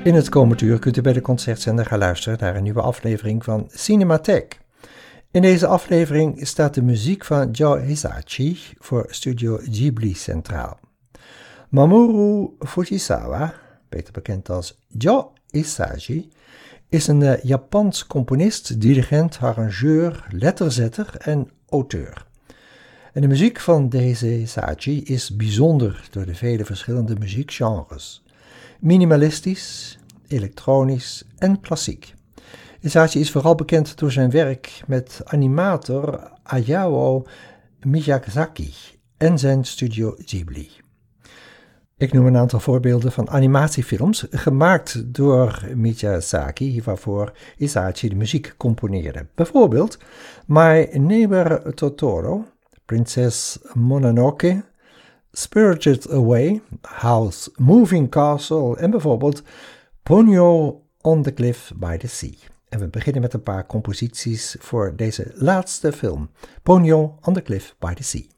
In het komend uur kunt u bij de Concertzender gaan luisteren naar een nieuwe aflevering van Cinematheek. In deze aflevering staat de muziek van Joe Hisaichi voor Studio Ghibli centraal. Mamoru Fujisawa, beter bekend als Joe Hisaichi, is een Japans componist, dirigent, arrangeur, letterzetter en auteur. En de muziek van deze Hisaichi is bijzonder door de vele verschillende muziekgenres. Minimalistisch, elektronisch en klassiek. Hisaichi is vooral bekend door zijn werk met animator Hayao Miyazaki en zijn Studio Ghibli. Ik noem een aantal voorbeelden van animatiefilms gemaakt door Miyazaki, waarvoor Hisaichi de muziek componeerde. Bijvoorbeeld My Neighbor Totoro, Prinses Mononoke, Spirited Away, House Moving Castle en bijvoorbeeld Ponyo on the Cliff by the Sea. En we beginnen met een paar composities voor deze laatste film, Ponyo on the Cliff by the Sea.